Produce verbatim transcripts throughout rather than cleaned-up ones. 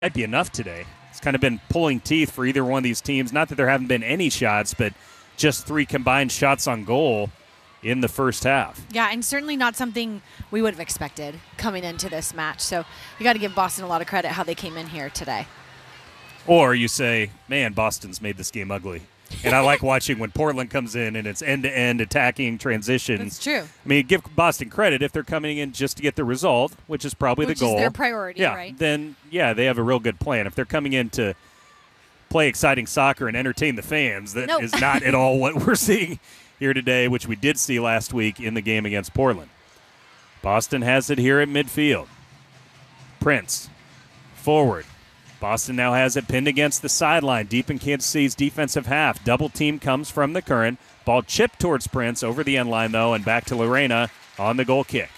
might be enough today. It's kind of been pulling teeth for either one of these teams. Not that there haven't been any shots, but just three combined shots on goal in the first half. Yeah, and certainly not something we would have expected coming into this match. So you got to give Boston a lot of credit how they came in here today. Or you say, man, Boston's made this game ugly. And I like watching when Portland comes in and it's end-to-end attacking transition. That's true. I mean, give Boston credit if they're coming in just to get the result, which is probably which the goal. Which is their priority, yeah, right? Then, yeah, they have a real good plan. If they're coming in to play exciting soccer and entertain the fans, that nope. is not at all what we're seeing here today, which we did see last week in the game against Portland. Boston has it here at midfield. Prince, forward. Boston now has it pinned against the sideline, deep in Kansas City's defensive half. Double team comes from the current. Ball chipped towards Prince, over the end line, though, and back to Lorena on the goal kick.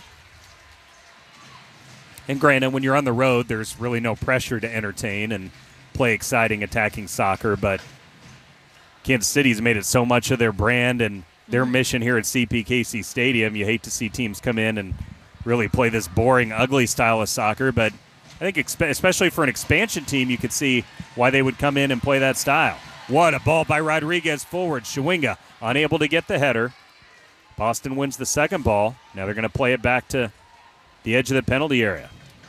And granted, when you're on the road, there's really no pressure to entertain and play exciting attacking soccer, but Kansas City's made it so much of their brand and their mm-hmm. mission here at C P K C Stadium. You hate to see teams come in and really play this boring, ugly style of soccer, but I think especially for an expansion team, you could see why they would come in and play that style. What a ball by Rodriguez forward. Shawinga unable to get the header. Boston wins the second ball. Now they're going to play it back to the edge of the penalty area.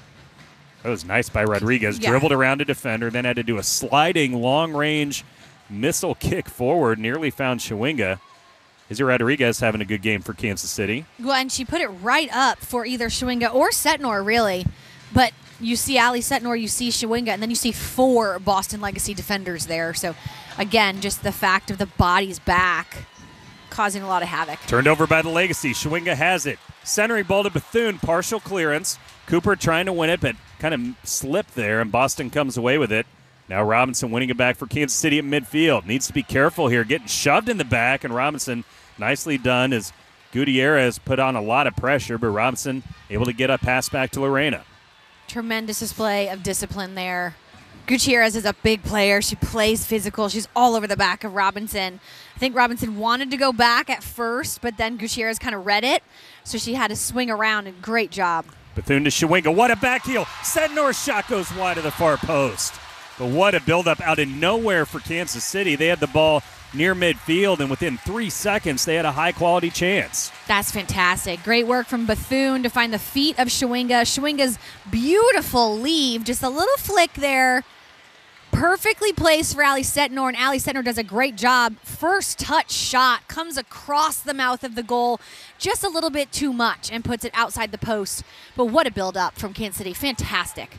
That was nice by Rodriguez. Yeah. Dribbled around a defender, then had to do a sliding long-range missile kick forward. Nearly found Shawinga. Izzy Rodriguez having a good game for Kansas City. Well, and she put it right up for either Shawinga or Setnor, really. But you see Ali Setnor, you see Shawinga, and then you see four Boston Legacy defenders there. So, again, just the fact of the bodies back causing a lot of havoc. Turned over by the Legacy. Shawinga has it. Centering ball to Bethune. Partial clearance. Cooper trying to win it, but kind of slipped there, and Boston comes away with it. Now Robinson winning it back for Kansas City at midfield. Needs to be careful here. Getting shoved in the back, and Robinson, nicely done as Gutierrez put on a lot of pressure, but Robinson able to get a pass back to Lorena. Tremendous display of discipline there. Gutierrez is a big player. She plays physical. She's all over the back of Robinson. I think Robinson wanted to go back at first, but then Gutierrez kind of read it, so she had to swing around, and great job. Bethune to Shawinga. What a back heel. Setnor's shot goes wide of the far post. But what a build-up out of nowhere for Kansas City. They had the ball near midfield, and within three seconds, they had a high-quality chance. That's fantastic. Great work from Bethune to find the feet of Shawinga. Shawinga's beautiful leave, just a little flick there. Perfectly placed for Ali Setnor, and Ali Setnor does a great job. First touch shot comes across the mouth of the goal, just a little bit too much, and puts it outside the post. But what a build-up from Kansas City. Fantastic.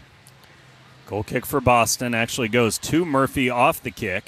Goal kick for Boston actually goes to Murphy off the kick.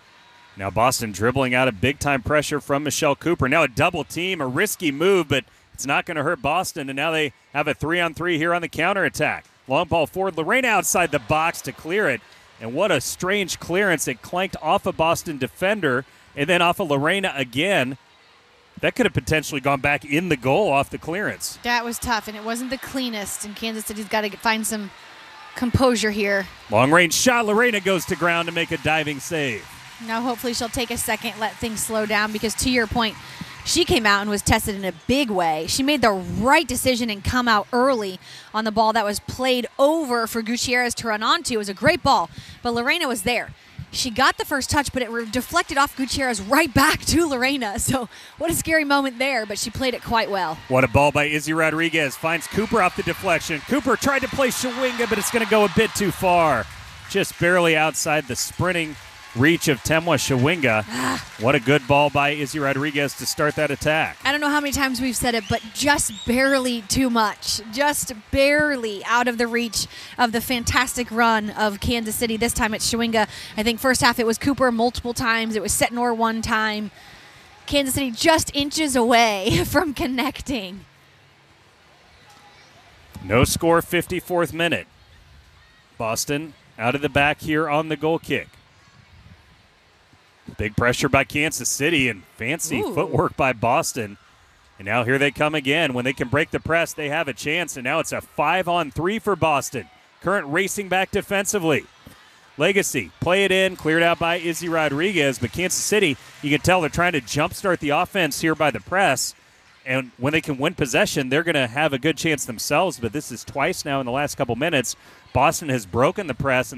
Now Boston dribbling out of big-time pressure from Michelle Cooper. Now a double team, a risky move, but it's not going to hurt Boston. And now they have a three-on-three here on the counterattack. Long ball forward. Lorena outside the box to clear it. And what a strange clearance. It clanked off a Boston defender and then off of Lorena again. That could have potentially gone back in the goal off the clearance. That was tough, and it wasn't the cleanest. And Kansas City's got to find some composure here. Long-range shot. Lorena goes to ground to make a diving save. Now hopefully she'll take a second, let things slow down, because to your point, she came out and was tested in a big way. She made the right decision and come out early on the ball that was played over for Gutierrez to run onto. It was a great ball, but Lorena was there. She got the first touch, but it re- deflected off Gutierrez right back to Lorena. So what a scary moment there, but she played it quite well. What a ball by Izzy Rodriguez. Finds Cooper off the deflection. Cooper tried to play Shawinga, but it's going to go a bit too far. Just barely outside the sprinting reach of Temwa Shawinga. What a good ball by Izzy Rodriguez to start that attack. I don't know how many times we've said it, but just barely too much. Just barely out of the reach of the fantastic run of Kansas City. This time it's Shawinga. I think first half it was Cooper multiple times. It was Setnor one time. Kansas City just inches away from connecting. No score, fifty-fourth minute. Boston out of the back here on the goal kick. Big pressure by Kansas City and fancy Ooh. footwork by Boston. And now here they come again. When they can break the press, they have a chance. And now it's a five-on-three for Boston. Current racing back defensively. Legacy, play it in, cleared out by Izzy Rodriguez. But Kansas City, you can tell they're trying to jumpstart the offense here by the press. And when they can win possession, they're going to have a good chance themselves. But this is twice now in the last couple minutes. Boston has broken the press, and